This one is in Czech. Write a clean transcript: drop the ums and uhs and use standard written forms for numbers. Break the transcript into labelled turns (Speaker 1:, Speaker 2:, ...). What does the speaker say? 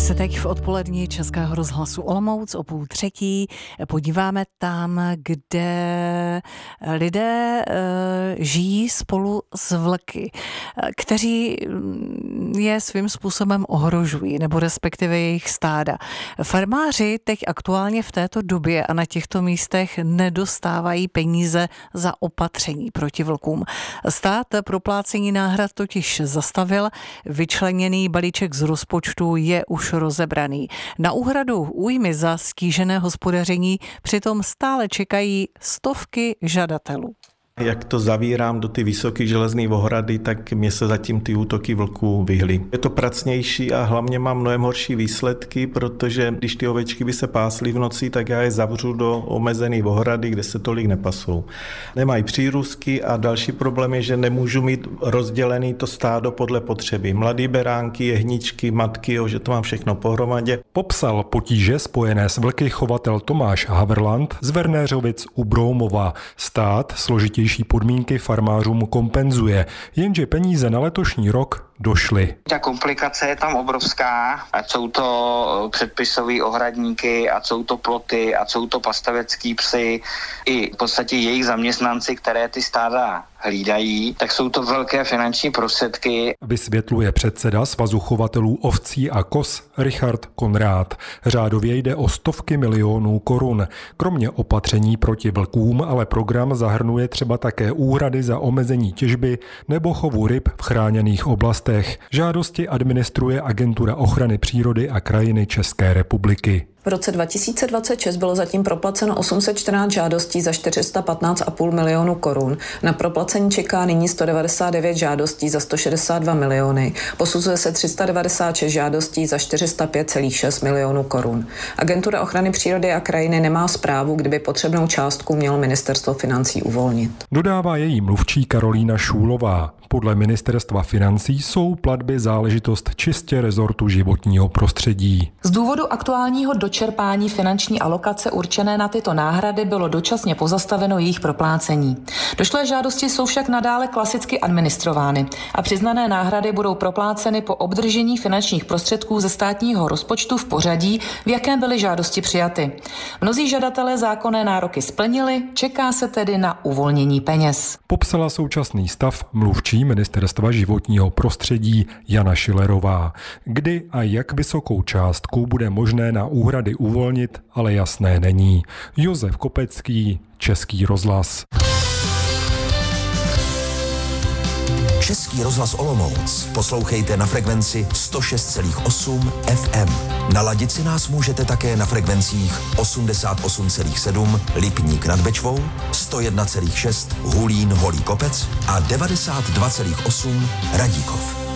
Speaker 1: se teď v odpolední Českého rozhlasu Olomouc o 2:30 podíváme tam, kde lidé žijí spolu s vlky, kteří je svým způsobem ohrožují, nebo respektive jejich stáda. Farmáři teď aktuálně v této době a na těchto místech nedostávají peníze za opatření proti vlkům. Stát proplácení náhrad totiž zastavil, vyčleněný balíček z rozpočtu je už rozebraný. Na úhradu újmy za ztížené hospodaření přitom stále čekají stovky žadatelů.
Speaker 2: Jak to zavírám do ty vysoké železné ohrady, tak mě se zatím ty útoky vlků vyhly. Je to pracnější a hlavně mám mnohem horší výsledky, protože když ty ovečky by se pásly v noci, tak já je zavřu do omezené ohrady, kde se tolik nepasou. Nemají přírůstky a další problém je, že nemůžu mít rozdělený to stádo podle potřeby. Mladý beránky, jehničky, matky, že to mám všechno pohromadě.
Speaker 3: Popsal potíže spojené s vlky chovatel Tomáš Haverland z Vernéřovic u Broumova. Stát složitější podmínky farmářům kompenzuje, jenže peníze na letošní rok došly.
Speaker 4: Ta komplikace je tam obrovská, ať jsou to předpisové ohradníky, ať jsou to ploty, ať jsou to pastavecký psy, i v podstatě jejich zaměstnanci, které ty stáda hlídají, tak jsou to velké finanční prostředky.
Speaker 3: Vysvětluje předseda Svazu chovatelů ovcí a koz Richard Konrád. Řádově jde o stovky milionů korun. Kromě opatření proti vlkům, ale program zahrnuje třeba také úhrady za omezení těžby nebo chovu ryb v chráněných oblastech. Žádosti administruje Agentura ochrany přírody a krajiny České republiky.
Speaker 5: V roce 2026 bylo zatím proplaceno 814 žádostí za 415,5 milionu korun. Na proplacení čeká nyní 199 žádostí za 162 miliony. Posuzuje se 396 žádostí za 405,6 milionů korun. Agentura ochrany přírody a krajiny nemá zprávu, kdyby potřebnou částku mělo ministerstvo financí uvolnit.
Speaker 3: Dodává její mluvčí Karolína Šůlová. Podle ministerstva financí jsou platby záležitost čistě rezortu životního prostředí.
Speaker 6: Z důvodu aktuálního dočerpání finanční alokace určené na tyto náhrady bylo dočasně pozastaveno jejich proplácení. Došlé žádosti jsou však nadále klasicky administrovány a přiznané náhrady budou propláceny po obdržení finančních prostředků ze státního rozpočtu v pořadí, v jakém byly žádosti přijaty. Mnozí žadatelé zákonné nároky splnili, čeká se tedy na uvolnění peněz.
Speaker 3: Popsala současný stav mluvčí ministerstva životního prostředí Jana Šilerová. Kdy a jak vysokou částku bude možné na úhrady uvolnit, ale jasné není. Josef Kopecký, Český rozhlas.
Speaker 7: Český rozhlas Olomouc poslouchejte na frekvenci 106,8 FM. Naladit si nás můžete také na frekvencích 88,7 Lipník nad Bečvou, 101,6 Hulín Holý Kopec a 92,8 Radíkov.